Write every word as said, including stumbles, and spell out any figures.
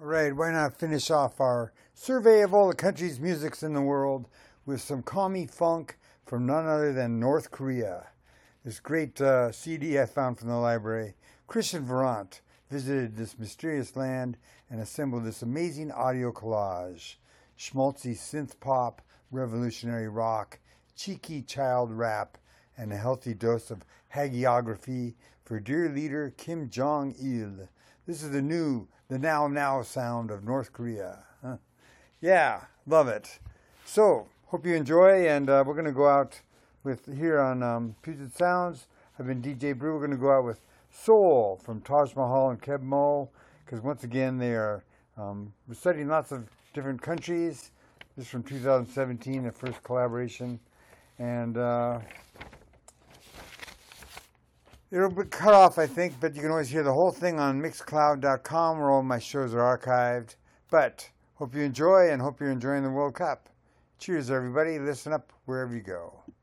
Right, why not finish off our survey of all the countries' musics in the world with some Kami funk from none other than North Korea. This great uh, C D I found from the library. Christian Varant visited this mysterious land and assembled this amazing audio collage. Schmaltzy synth pop, revolutionary rock, cheeky child rap, and a healthy dose of hagiography for dear leader Kim Jong-il. This is the new, the now now sound of North Korea. Huh? Yeah, love it. So, hope you enjoy, and uh, we're going to go out with, here on um, Puget Sounds. I've been D J Brew. We're going to go out with Soul from Taj Mahal and Keb Mo, because once again they are um, we're studying lots of different countries. This is from two thousand seventeen, the first collaboration, and uh, it'll be cut off, I think, but you can always hear the whole thing on mixcloud dot com where all my shows are archived. But hope you enjoy, and hope you're enjoying the World Cup. Cheers, everybody. Listen up wherever you go.